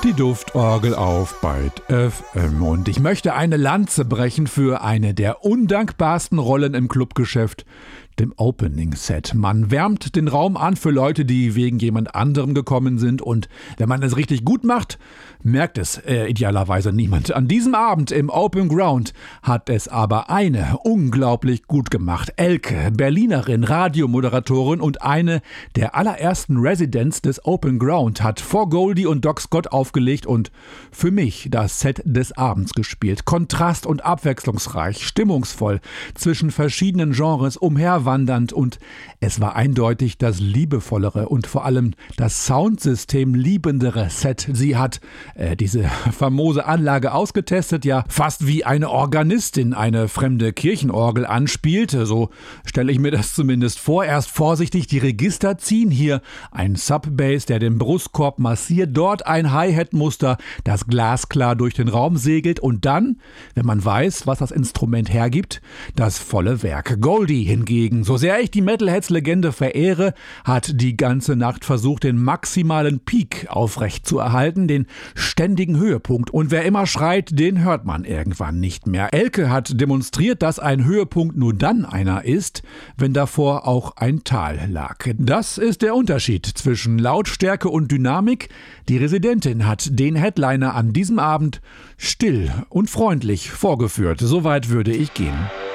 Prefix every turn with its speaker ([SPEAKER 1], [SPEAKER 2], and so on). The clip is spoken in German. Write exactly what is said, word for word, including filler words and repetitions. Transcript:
[SPEAKER 1] Die Duftorgel auf Byte F M. Und ich möchte eine Lanze brechen für eine der undankbarsten Rollen im Clubgeschäft, dem Opening-Set. Man wärmt den Raum an für Leute, die wegen jemand anderem gekommen sind, und wenn man es richtig gut macht, merkt es äh, idealerweise niemand. An diesem Abend im Open Ground hat es aber eine unglaublich gut gemacht. Elke, Berlinerin, Radiomoderatorin und eine der allerersten Residents des Open Ground, hat vor Goldie und Doc Scott aufgelegt und für mich das Set des Abends gespielt. Kontrast- und abwechslungsreich, stimmungsvoll, zwischen verschiedenen Genres umherwandernd, und es war eindeutig das liebevollere und vor allem das Soundsystem liebendere Set. Sie hat äh, diese famose Anlage ausgetestet, ja fast wie eine Organistin eine fremde Kirchenorgel anspielt. So stelle ich mir das zumindest vor. Erst vorsichtig die Register ziehen, hier ein Subbass, der den Brustkorb massiert, dort ein Hi-Hat-Muster, das glasklar durch den Raum segelt, und dann, wenn man weiß, was das Instrument hergibt, das volle Werk. Goldie hingegen, so sehr ich die Metalheads-Legende verehre, hat die ganze Nacht versucht, den maximalen Peak aufrecht zu erhalten, den ständigen Höhepunkt. Und wer immer schreit, den hört man irgendwann nicht mehr. Elke hat demonstriert, dass ein Höhepunkt nur dann einer ist, wenn davor auch ein Tal lag. Das ist der Unterschied zwischen Lautstärke und Dynamik. Die Residentin hat den Headliner an diesem Abend still und freundlich vorgeführt. Soweit würde ich gehen.